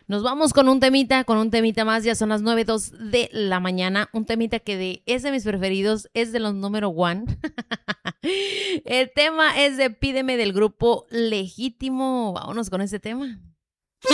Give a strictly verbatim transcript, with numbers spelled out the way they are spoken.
Nos vamos con un temita, con un temita más. Ya son las nueve dos de la mañana. Un temita que de, es de mis preferidos, es de los número one. El tema es de Pídeme del grupo Legítimo. Vámonos con ese tema.